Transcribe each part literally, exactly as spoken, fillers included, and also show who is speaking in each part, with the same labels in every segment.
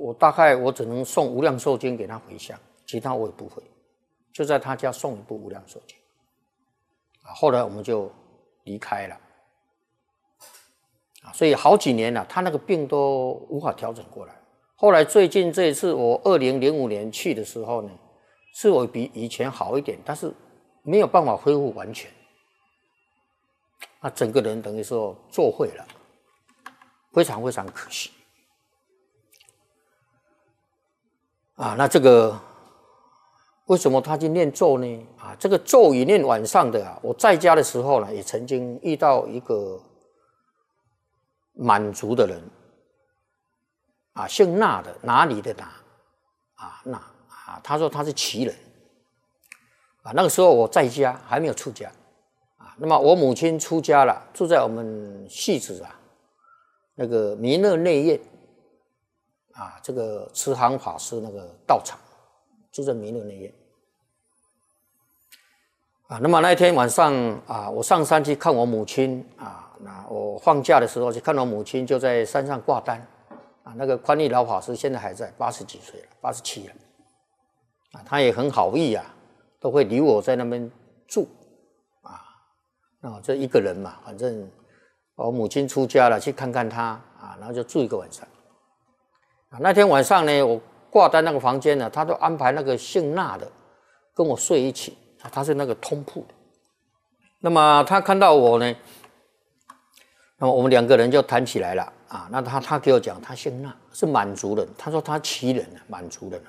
Speaker 1: 我大概我只能送《无量寿经》给他回向，其他我也不会，就在他家送一部《无量寿经》。啊，后来我们就离开了。啊，所以好几年了，他那个病都无法调整过来。后来最近这一次，我二零零五年去的时候呢，是我比以前好一点，但是没有办法恢复完全。那整个人等于说作废了，非常非常可惜。啊，那这个为什么他去念咒呢？啊，这个咒语念晚上的啊，我在家的时候呢，也曾经遇到一个满族的人，啊，姓那的，哪里的哪，啊那啊，他说他是旗人，啊，那个时候我在家还没有出家，啊，那么我母亲出家了，住在我们戏子啊，那个弥勒内院，啊，这个慈航法师那个道场，住在弥勒内院，啊，那么那一天晚上啊，我上山去看我母亲啊。那我放假的时候去看到母亲就在山上挂单，啊，那个宽义老法师现在还在，八十几岁了，八十七了，啊，他也很好意啊，都会留我在那边住，啊，那这一个人嘛，反正我母亲出家了，去看看他，啊，然后就住一个晚上，啊，那天晚上呢，我挂单那个房间呢，他都安排那个姓那的跟我睡一起，他是那个通铺的，那么他看到我呢。那么我们两个人就谈起来了啊。那他他给我讲，他姓那，是满族人。他说他旗人啊，满族人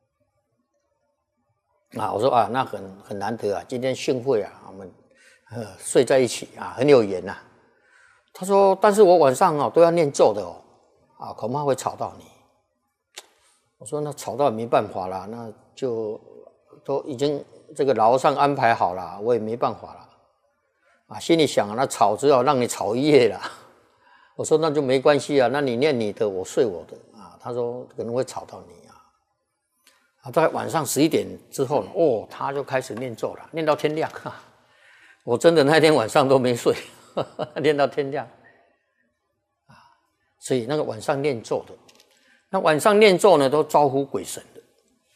Speaker 1: 啊。我说啊，那很很难得啊，今天幸会啊，我们呃睡在一起啊，很有缘呐、啊。他说，但是我晚上哦都要念咒的哦，啊，恐怕会吵到你。我说那吵到也没办法啦，那就都已经这个牢上安排好了，我也没办法了。啊，心里想啊，那吵只好让你吵一夜啦。我说那就没关系啊，那你念你的，我睡我的啊。他说可能会吵到你啊。啊，大概晚上十一点之后，哦，他就开始念咒了，念到天亮。哈，我真的那天晚上都没睡，呵呵念到天亮。啊，所以那个晚上念咒的，那晚上念咒呢，都招呼鬼神的。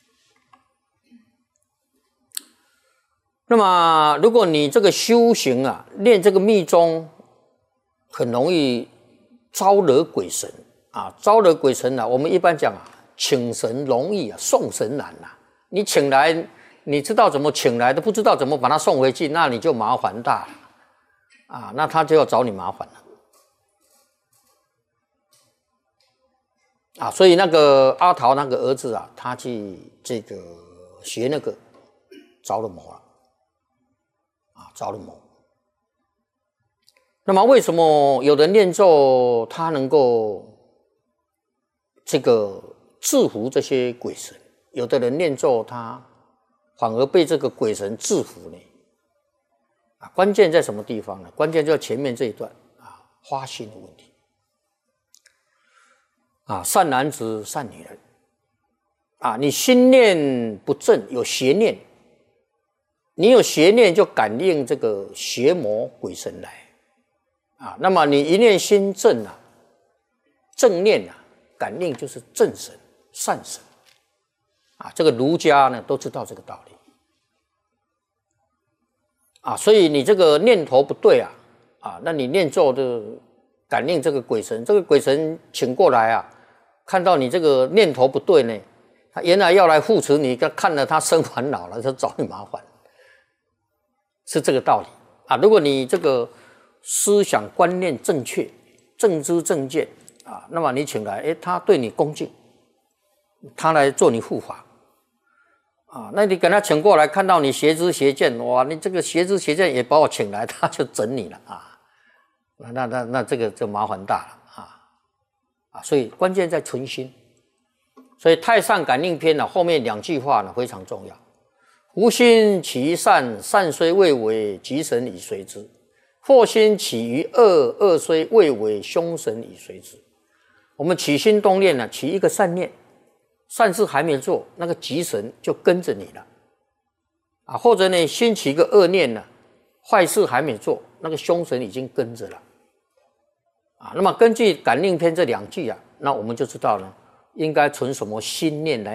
Speaker 1: 那么，如果你这个修行啊，练这个密宗，很容易招惹鬼神啊，招惹鬼神啊。我们一般讲啊，请神容易啊，送神难呐、啊。你请来，你知道怎么请来的，不知道怎么把他送回去，那你就麻烦大了啊，那他就要找你麻烦了啊。所以那个阿桃那个儿子啊，他去这个学那个着了魔了。着了魔。那么为什么有人念咒他能够这个制服这些鬼神，有的人念咒他反而被这个鬼神制服呢？啊，关键在什么地方呢？关键就在前面这一段啊，花心的问题啊，善男子善女人啊，你心念不正，有邪念。你有邪念，就感应这个邪魔鬼神来啊。那么你一念心正啊，正念啊，感应就是正神、善神啊。这个儒家呢都知道这个道理啊。所以你这个念头不对啊啊，那你念咒的感应这个鬼神，这个鬼神请过来啊，看到你这个念头不对呢，他原来要来护持你，看了他生烦恼了，就找你麻烦。是这个道理啊！如果你这个思想观念正确、正知正见啊，那么你请来，哎，他对你恭敬，他来做你护法啊，那你给他请过来，看到你邪知邪见，哇，你这个邪知邪见也把我请来，他就整你了啊！那那那那这个就麻烦大了啊啊！所以关键在存心，所以《太上感应篇》呢，后面两句话呢非常重要。无心起善，善虽未为，吉神已随之；祸心起于恶，恶虽未为，凶神已随之。我们起心动念呢，起一个善念，善事还没做，那个吉神就跟着你了啊；或者呢，心起一个恶念呢，坏事还没做，那个凶神已经跟着了啊。那么根据《感应篇》这两句啊，那我们就知道呢， 应该存什么心念来